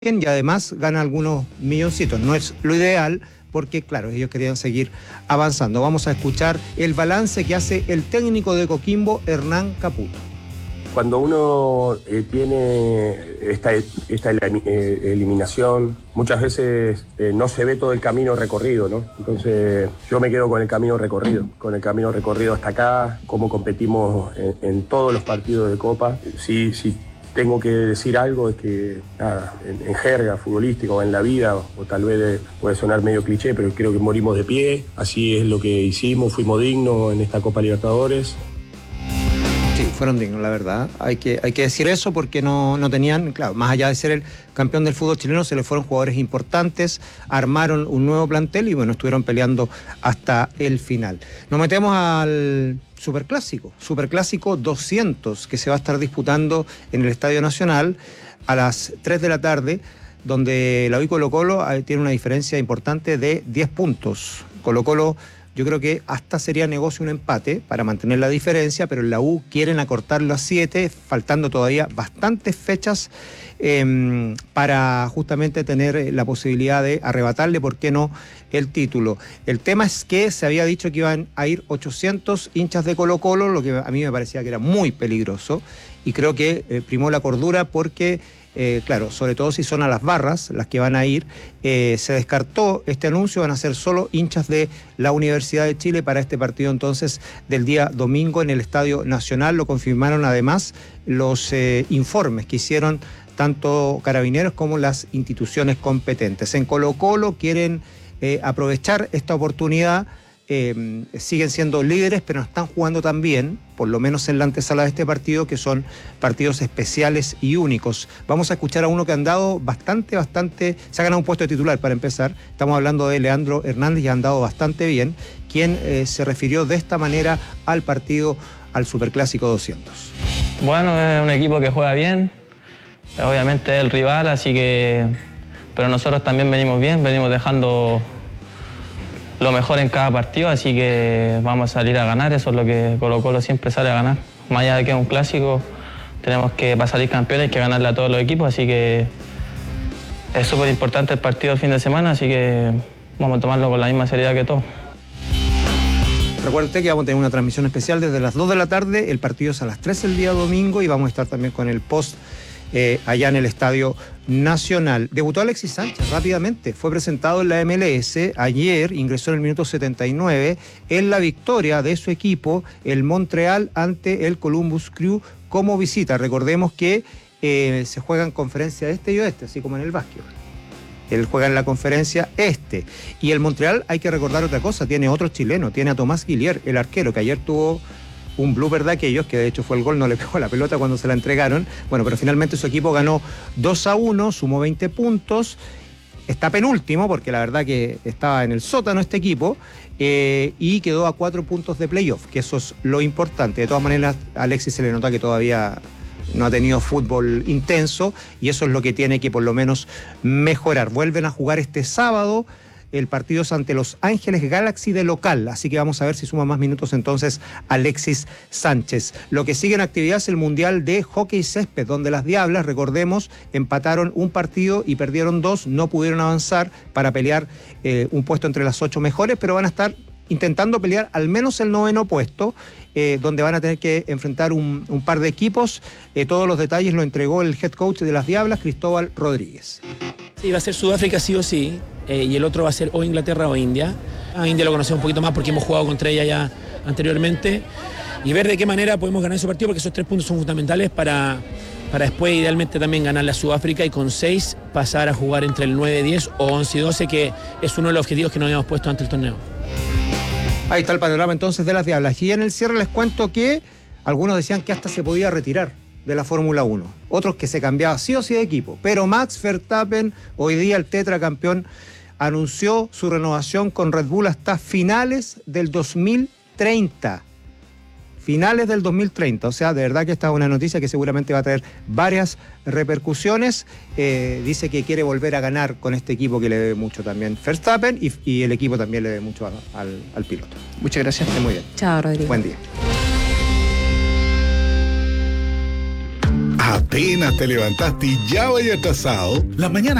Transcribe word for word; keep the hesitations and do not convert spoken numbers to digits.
y además gana algunos milloncitos. No es lo ideal porque, claro, ellos querían seguir avanzando. Vamos a escuchar el balance que hace el técnico de Coquimbo, Hernán Caputo. Cuando uno eh, tiene esta, esta eliminación, muchas veces eh, no se ve todo el camino recorrido, ¿no? Entonces yo me quedo con el camino recorrido, con el camino recorrido hasta acá, cómo competimos en, en todos los partidos de Copa. Sí, sí. Tengo que decir algo, es que nada, en, en jerga futbolística o en la vida, o, o tal vez puede sonar medio cliché, pero creo que morimos de pie, así es lo que hicimos, fuimos dignos en esta Copa Libertadores. Sí, fueron dignos, la verdad. Hay que, hay que decir eso porque no, no tenían, claro, más allá de ser el campeón del fútbol chileno, se le fueron jugadores importantes, armaron un nuevo plantel y bueno, estuvieron peleando hasta el final. Nos metemos al Superclásico, Superclásico doscientos, que se va a estar disputando en el Estadio Nacional a las tres de la tarde, donde la U y Colo-Colo tiene una diferencia importante de diez puntos. Colo-Colo, yo creo que hasta sería negocio un empate para mantener la diferencia, pero en la U quieren acortarlo a siete, faltando todavía bastantes fechas eh, para justamente tener la posibilidad de arrebatarle, ¿por qué no?, el título. El tema es que se había dicho que iban a ir ochocientos hinchas de Colo-Colo, lo que a mí me parecía que era muy peligroso, y creo que eh, primó la cordura porque, eh, claro, sobre todo si son a las barras las que van a ir, eh, se descartó este anuncio, van a ser solo hinchas de la Universidad de Chile para este partido entonces del día domingo en el Estadio Nacional. Lo confirmaron además los eh, informes que hicieron tanto Carabineros como las instituciones competentes. En Colo-Colo quieren Eh, aprovechar esta oportunidad, eh, siguen siendo líderes, pero no están jugando tan bien, por lo menos en la antesala de este partido, que son partidos especiales y únicos. Vamos a escuchar a uno que ha andado bastante, bastante, se ha ganado un puesto de titular para empezar. Estamos hablando de Leandro Hernández y ha andado bastante bien, quien eh, se refirió de esta manera al partido, al Superclásico doscientos. Bueno, es un equipo que juega bien, obviamente es el rival, así que... pero nosotros también venimos bien, venimos dejando lo mejor en cada partido, así que vamos a salir a ganar, eso es lo que Colo-Colo siempre sale a ganar. Más allá de que es un clásico, tenemos que, para salir campeones, hay que ganarle a todos los equipos, así que es súper importante el partido el fin de semana, así que vamos a tomarlo con la misma seriedad que todos. Recuerde que vamos a tener una transmisión especial desde las dos de la tarde, el partido es a las tres el día domingo y vamos a estar también con el post Eh, allá en el Estadio Nacional. Debutó Alexis Sánchez rápidamente, fue presentado en la M L S ayer, ingresó en el minuto setenta y nueve en la victoria de su equipo, el Montreal, ante el Columbus Crew como visita. Recordemos que eh, se juega en conferencia este y oeste, así como en el básquet. Él juega en la conferencia este. Y el Montreal, hay que recordar otra cosa, tiene otro chileno, tiene a Tomás Guillier, el arquero, que ayer tuvo un blooper de aquellos, que de hecho fue el gol, no le pegó la pelota cuando se la entregaron. Bueno, pero finalmente su equipo ganó dos a uno, sumó veinte puntos, está penúltimo, porque la verdad que estaba en el sótano este equipo, eh, y quedó a cuatro puntos de playoff, que eso es lo importante. De todas maneras, a Alexis se le nota que todavía no ha tenido fútbol intenso, y eso es lo que tiene que por lo menos mejorar. Vuelven a jugar este sábado. El partido es ante Los Ángeles Galaxy de local, así que vamos a ver si suma más minutos entonces Alexis Sánchez. Lo que sigue en actividad es el Mundial de Hockey Césped, donde las Diablas, recordemos, empataron un partido y perdieron dos, no pudieron avanzar para pelear eh, un puesto entre las ocho mejores, pero van a estar intentando pelear al menos el noveno puesto, eh, donde van a tener que enfrentar un, un par de equipos. Eh, todos los detalles lo entregó el head coach de las Diablas, Cristóbal Rodríguez. Sí, va a ser Sudáfrica sí o sí, eh, y el otro va a ser o Inglaterra o India. A India lo conocemos un poquito más porque hemos jugado contra ella ya anteriormente, y ver de qué manera podemos ganar ese partido, porque esos tres puntos son fundamentales para, para después idealmente también ganar la Sudáfrica y con seis pasar a jugar entre el nueve diez o once y doce, que es uno de los objetivos que nos habíamos puesto ante el torneo. Ahí está el panorama entonces de las Diablas. Y en el cierre les cuento que algunos decían que hasta se podía retirar de la Fórmula uno. Otros que se cambiaba sí o sí de equipo. Pero Max Verstappen, hoy día el tetracampeón, anunció su renovación con Red Bull hasta finales del dos mil treinta. Finales del dos mil treinta. O sea, de verdad que esta es una noticia que seguramente va a tener varias repercusiones. Eh, dice que quiere volver a ganar con este equipo que le debe mucho también Verstappen, y, y el equipo también le debe mucho a, al, al piloto. Muchas gracias. Muy bien. Chao, Rodrigo. Buen día. Apenas te levantaste y ya vaya atrasado, la mañana